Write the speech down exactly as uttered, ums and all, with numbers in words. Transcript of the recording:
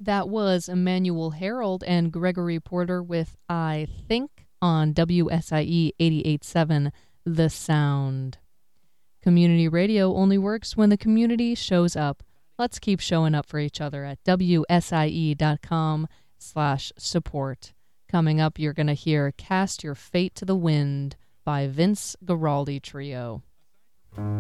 That was Emmanuel Harold and Gregory Porter with I Think on W S I E eighty-eight point seven, The Sound. Community radio only works when the community shows up. Let's keep showing up for each other at W S I E dot com slash support. Coming up, you're going to hear Cast Your Fate to the Wind by Vince Guaraldi Trio.